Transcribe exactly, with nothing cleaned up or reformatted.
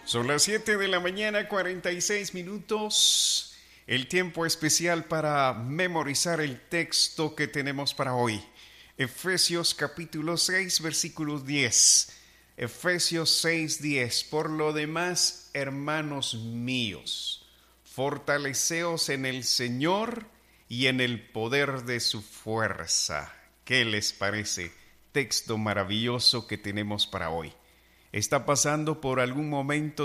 Son las siete de la mañana, cuarenta y seis minutos. El tiempo especial para memorizar el texto que tenemos para hoy. Efesios capítulo seis, versículo diez. Efesios seis, diez. Por lo demás, hermanos míos, fortaleceos en el Señor y en el poder de su fuerza. ¿Qué les parece? Texto maravilloso que tenemos para hoy. ¿Está pasando por algún momento